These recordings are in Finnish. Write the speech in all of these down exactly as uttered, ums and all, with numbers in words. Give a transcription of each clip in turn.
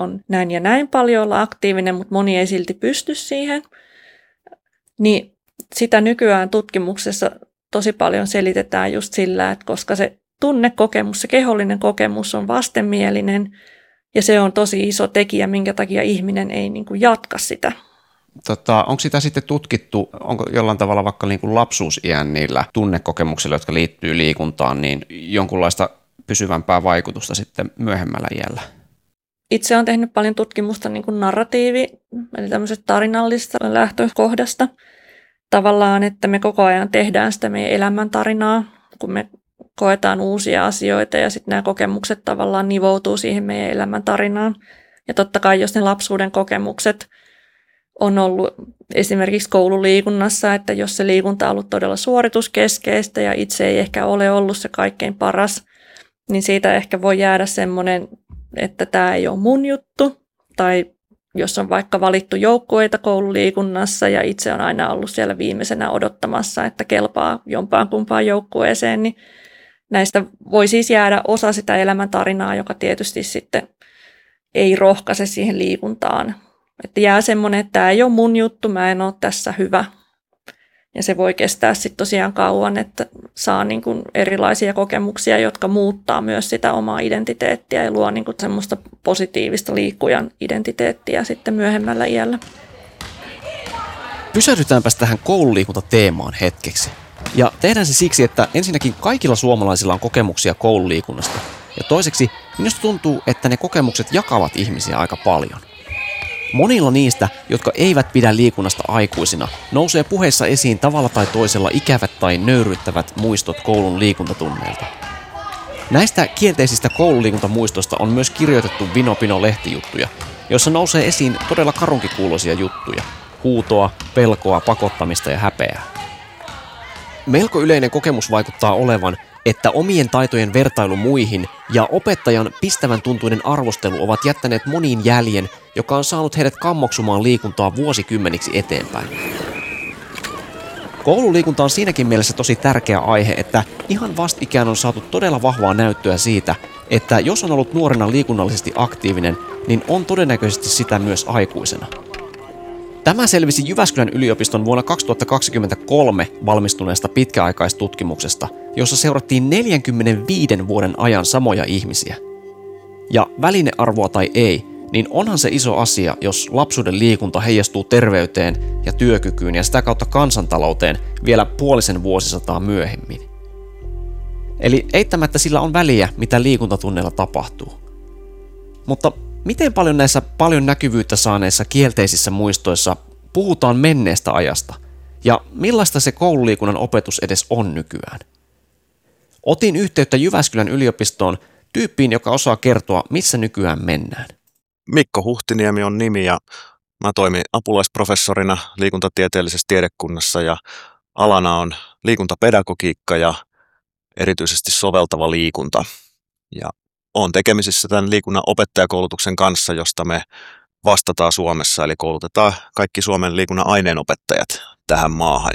on näin ja näin paljon olla aktiivinen, mutta moni ei silti pysty siihen. Niin sitä nykyään tutkimuksessa tosi paljon selitetään just sillä, että koska se tunnekokemus, se kehollinen kokemus on vastenmielinen ja se on tosi iso tekijä, minkä takia ihminen ei niin kuin jatka sitä. Tota, onko sitä sitten tutkittu, onko jollain tavalla vaikka niin kuin lapsuusiän niillä tunnekokemuksilla, jotka liittyy liikuntaan, niin jonkunlaista pysyvämpää vaikutusta sitten myöhemmällä iällä? Itse olen tehnyt paljon tutkimusta niin kuin narratiivi, eli tämmöisestä tarinallisesta lähtökohdasta. Tavallaan, että me koko ajan tehdään sitä meidän elämäntarinaa, kun me koetaan uusia asioita ja sitten nämä kokemukset tavallaan nivoutuu siihen meidän elämäntarinaan. Ja totta kai, jos ne lapsuuden kokemukset on ollut esimerkiksi koululiikunnassa, että jos se liikunta on ollut todella suorituskeskeistä ja itse ei ehkä ole ollut se kaikkein paras, niin siitä ehkä voi jäädä semmoinen, että tämä ei ole mun juttu. Tai jos on vaikka valittu joukkueita koululiikunnassa ja itse on aina ollut siellä viimeisenä odottamassa, että kelpaa jompaan kumpaan joukkueeseen, niin näistä voi siis jäädä osa sitä elämäntarinaa, joka tietysti sitten ei rohkaise siihen liikuntaan. Että jää semmoinen, että tämä ei ole mun juttu, mä en ole tässä hyvä. Ja se voi kestää sitten tosiaan kauan, että saa niin kuin erilaisia kokemuksia, jotka muuttaa myös sitä omaa identiteettiä ja luo niin kuin semmoista positiivista liikkujan identiteettiä sitten myöhemmällä iällä. Pysähdytäänpäs tähän koululiikuntateemaan hetkeksi. Ja tehdään se siksi, että ensinnäkin kaikilla suomalaisilla on kokemuksia koululiikunnasta. Ja toiseksi minusta tuntuu, että ne kokemukset jakavat ihmisiä aika paljon. Monilla niistä, jotka eivät pidä liikunnasta aikuisina, nousee puheissa esiin tavalla tai toisella ikävät tai nöyryttävät muistot koulun liikuntatunneilta. Näistä kielteisistä koululiikuntamuistoista on myös kirjoitettu Vino-Pino-lehtijuttuja, joissa nousee esiin todella karunkikuuloisia juttuja, huutoa, pelkoa, pakottamista ja häpeää. Melko yleinen kokemus vaikuttaa olevan, että omien taitojen vertailu muihin ja opettajan pistävän tuntuinen arvostelu ovat jättäneet moniin jäljen, joka on saanut heidät kammoksumaan liikuntaa vuosikymmeniksi eteenpäin. Koululiikunta on siinäkin mielessä tosi tärkeä aihe, että ihan vastikään on saatu todella vahvaa näyttöä siitä, että jos on ollut nuorena liikunnallisesti aktiivinen, niin on todennäköisesti sitä myös aikuisena. Tämä selvisi Jyväskylän yliopiston vuonna kaksituhattakaksikymmentäkolme valmistuneesta pitkäaikaistutkimuksesta, jossa seurattiin neljänkymmenenviiden vuoden ajan samoja ihmisiä. Ja välinearvoa tai ei, niin onhan se iso asia, jos lapsuuden liikunta heijastuu terveyteen ja työkykyyn ja sitä kautta kansantalouteen vielä puolisen vuosisataa myöhemmin. Eli eittämättä sillä on väliä, mitä liikuntatunneilla tapahtuu. Mutta miten paljon näissä paljon näkyvyyttä saaneissa kielteisissä muistoissa puhutaan menneestä ajasta? Ja millaista se koululiikunnan opetus edes on nykyään? Otin yhteyttä Jyväskylän yliopistoon tyyppiin, joka osaa kertoa, missä nykyään mennään. Mikko Huhtiniemi on nimi ja mä toimin apulaisprofessorina liikuntatieteellisessä tiedekunnassa ja alana on liikuntapedagogiikka ja erityisesti soveltava liikunta. Ja olen tekemisissä tämän liikunnan opettajakoulutuksen kanssa, josta me vastataan Suomessa, eli koulutetaan kaikki Suomen liikunnan aineenopettajat tähän maahan.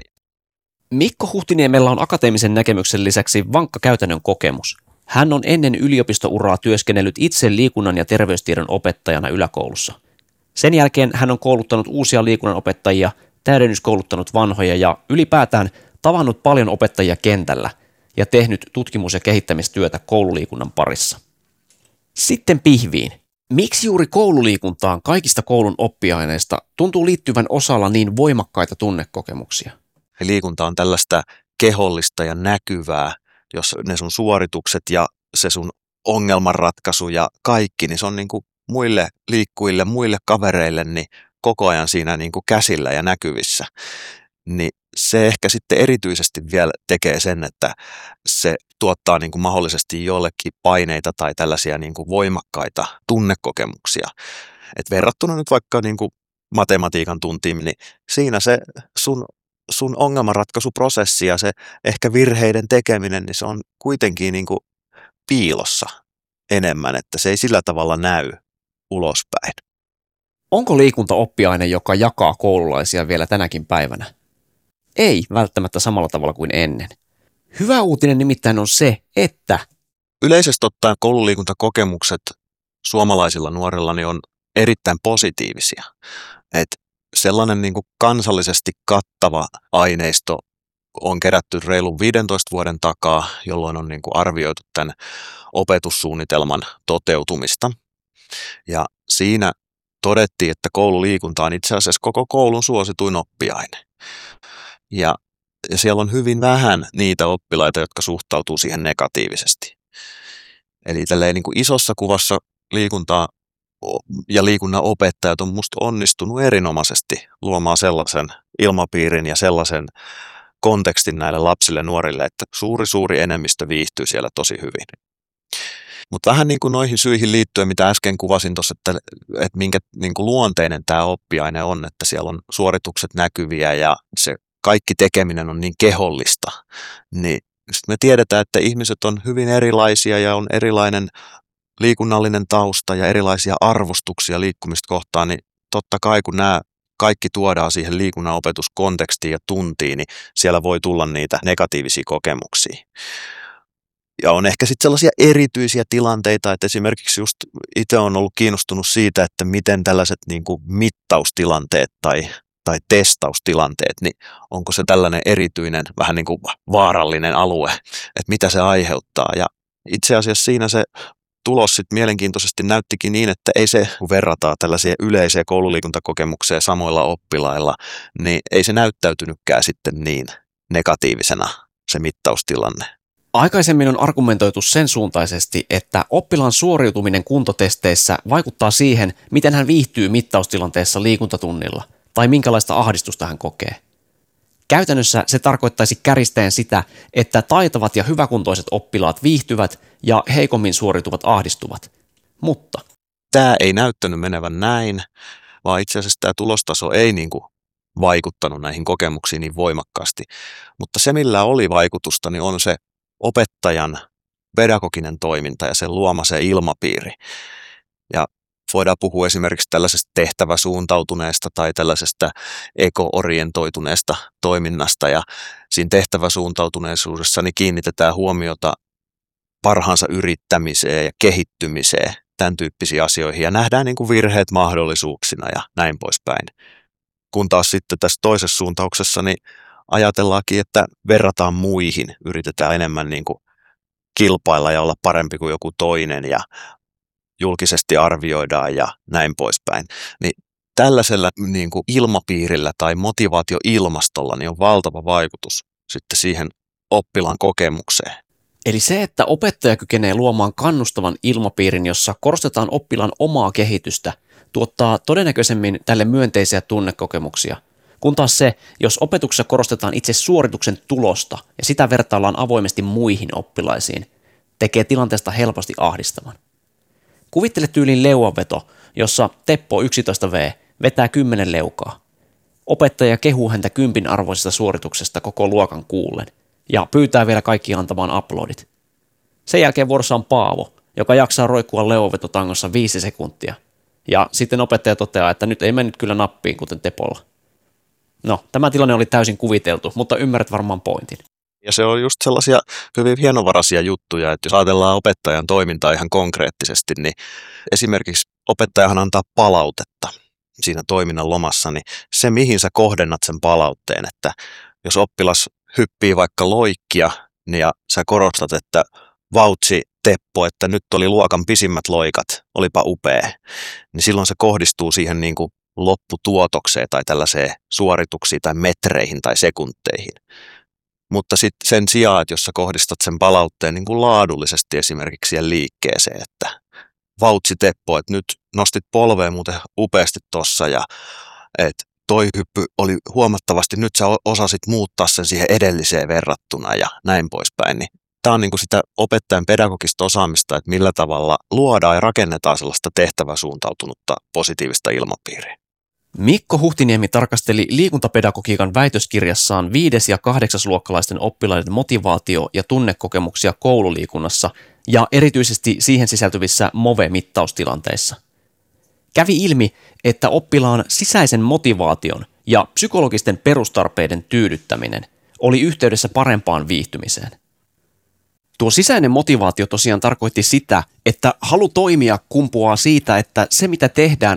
Mikko Huhtiniemellä on akateemisen näkemyksen lisäksi vankka käytännön kokemus. Hän on ennen yliopistouraa työskennellyt itse liikunnan ja terveystiedon opettajana yläkoulussa. Sen jälkeen hän on kouluttanut uusia liikunnanopettajia, täydennyskouluttanut vanhoja ja ylipäätään tavannut paljon opettajia kentällä ja tehnyt tutkimus- ja kehittämistyötä koululiikunnan parissa. Sitten pihviin. Miksi juuri koululiikuntaan kaikista koulun oppiaineista tuntuu liittyvän osalla niin voimakkaita tunnekokemuksia? Liikunta on tällaista kehollista ja näkyvää, jos ne sun suoritukset ja se sun ongelmanratkaisu ja kaikki, niin se on niin kuin muille liikkujille, muille kavereille niin koko ajan siinä niin kuin käsillä ja näkyvissä. Niin se ehkä sitten erityisesti vielä tekee sen, että se tuottaa niin kuin mahdollisesti jollekin paineita tai tällaisia niin kuin voimakkaita tunnekokemuksia. Et verrattuna nyt vaikka niin kuin matematiikan tuntiin, niin siinä se sun, sun ongelmanratkaisuprosessi ja se ehkä virheiden tekeminen, niin se on kuitenkin niin kuin piilossa enemmän, että se ei sillä tavalla näy ulospäin. Onko liikunta oppiaine, joka jakaa koululaisia vielä tänäkin päivänä? Ei välttämättä samalla tavalla kuin ennen. Hyvä uutinen nimittäin on se, että yleisesti ottaen koululiikuntakokemukset suomalaisilla nuorilla niin on erittäin positiivisia. Et sellainen niin kuin kansallisesti kattava aineisto on kerätty reilun viidentoista vuoden takaa, jolloin on niin kuin arvioitu tämän opetussuunnitelman toteutumista. Ja siinä todettiin, että koululiikunta on itse asiassa koko koulun suosituin oppiaine. Ja, ja siellä on hyvin vähän niitä oppilaita, jotka suhtautuu siihen negatiivisesti. Eli tälleen niin kuin isossa kuvassa liikuntaa ja liikunnan opettajat on musta onnistunut erinomaisesti luomaan sellaisen ilmapiirin ja sellaisen kontekstin näille lapsille nuorille, että suuri suuri enemmistö viihtyy siellä tosi hyvin. Mutta vähän niin kuin noihin syihin liittyen, mitä äsken kuvasin tuossa, että, että minkä niin kuin luonteinen tämä oppiaine on, että siellä on suoritukset näkyviä ja se kaikki tekeminen on niin kehollista, niin sitten me tiedetään, että ihmiset on hyvin erilaisia ja on erilainen liikunnallinen tausta ja erilaisia arvostuksia liikkumista kohtaan, niin totta kai kun nämä kaikki tuodaan siihen liikunnan opetuskontekstiin ja tuntiin, niin siellä voi tulla niitä negatiivisia kokemuksia. Ja on ehkä sitten sellaisia erityisiä tilanteita, että esimerkiksi just itse olen ollut kiinnostunut siitä, että miten tällaiset niin kuin mittaustilanteet tai, tai testaustilanteet, niin onko se tällainen erityinen vähän niin kuin vaarallinen alue, että mitä se aiheuttaa. Ja itse asiassa siinä se tulos sitten mielenkiintoisesti näyttikin niin, että ei se, kun verrataan tällaisia yleisiä koululiikuntakokemuksia samoilla oppilailla, niin ei se näyttäytynytkään sitten niin negatiivisena se mittaustilanne. Aikaisemmin on argumentoitu sen suuntaisesti, että oppilaan suoriutuminen kuntotesteissä vaikuttaa siihen, miten hän viihtyy mittaustilanteessa liikuntatunnilla tai minkälaista ahdistusta hän kokee. Käytännössä se tarkoittaisi kärjistäen sitä, että taitavat ja hyväkuntoiset oppilaat viihtyvät ja heikommin suorituvat ahdistuvat. Mutta tämä ei näyttänyt menevän näin, vaan itse asiassa tämä tulostaso ei niin kuin vaikuttanut näihin kokemuksiin niin voimakkaasti. Mutta se, millä oli vaikutusta, niin on se opettajan pedagoginen toiminta ja sen luoma se ilmapiiri. Ja voidaan puhua esimerkiksi tällaisesta tehtäväsuuntautuneesta tai tällaisesta eko-orientoituneesta toiminnasta. Ja siinä tehtäväsuuntautuneisuudessa niin kiinnitetään huomiota parhaansa yrittämiseen ja kehittymiseen, tämän tyyppisiin asioihin. Ja nähdään niin kuin virheet mahdollisuuksina ja näin poispäin. Kun taas sitten tässä toisessa suuntauksessa niin ajatellaankin, että verrataan muihin, yritetään enemmän niin kuin kilpailla ja olla parempi kuin joku toinen ja julkisesti arvioidaan ja näin poispäin. Niin tällaisella niin kuin ilmapiirillä tai motivaatioilmastolla niin on valtava vaikutus sitten siihen oppilaan kokemukseen. Eli se, että opettaja kykenee luomaan kannustavan ilmapiirin, jossa korostetaan oppilaan omaa kehitystä, tuottaa todennäköisemmin tälle myönteisiä tunnekokemuksia. Kun taas se, jos opetuksessa korostetaan itse suorituksen tulosta ja sitä vertaillaan avoimesti muihin oppilaisiin, tekee tilanteesta helposti ahdistavan. Kuvittele tyylin leuanveto, jossa Teppo yksitoista vuotias vetää kymmenen leukaa. Opettaja kehuu häntä kympin arvoisesta suorituksesta koko luokan kuullen ja pyytää vielä kaikki antamaan aplodit. Sen jälkeen vuorossa on Paavo, joka jaksaa roikkua leuanvetotangossa viisi sekuntia. Ja sitten opettaja toteaa, että nyt ei mennyt kyllä nappiin kuten Tepolla. No, tämä tilanne oli täysin kuviteltu, mutta ymmärrät varmaan pointin. Ja se on just sellaisia hyvin hienovaraisia juttuja, että jos ajatellaan opettajan toimintaa ihan konkreettisesti, niin esimerkiksi opettajahan antaa palautetta siinä toiminnan lomassa, niin se mihin sä kohdennat sen palautteen, että jos oppilas hyppii vaikka loikkia, niin ja sä korostat, että vautsi Teppo, että nyt oli luokan pisimmät loikat, olipa upea, niin silloin se kohdistuu siihen niin kuin lopputuotokseen tai tällaiseen suorituksiin tai metreihin tai sekunteihin. Mutta sitten sen sijaan, että jos sä kohdistat sen palautteen niin kuin laadullisesti esimerkiksi siihen liikkeeseen, että vautsi Teppo, että nyt nostit polveen muuten upeasti tossa ja että toi hyppy oli huomattavasti, nyt sä osasit muuttaa sen siihen edelliseen verrattuna ja näin poispäin. Niin tämä on niin kuin sitä opettajan pedagogista osaamista, että millä tavalla luodaan ja rakennetaan sellaista tehtäväsuuntautunutta positiivista ilmapiiriä. Mikko Huhtiniemi tarkasteli liikuntapedagogiikan väitöskirjassaan viides- ja kahdeksasluokkalaisten oppilaiden motivaatio- ja tunnekokemuksia koululiikunnassa ja erityisesti siihen sisältyvissä M O V E-mittaustilanteissa. Kävi ilmi, että oppilaan sisäisen motivaation ja psykologisten perustarpeiden tyydyttäminen oli yhteydessä parempaan viihtymiseen. Tuo sisäinen motivaatio tosiaan tarkoitti sitä, että halu toimia kumpuaa siitä, että se mitä tehdään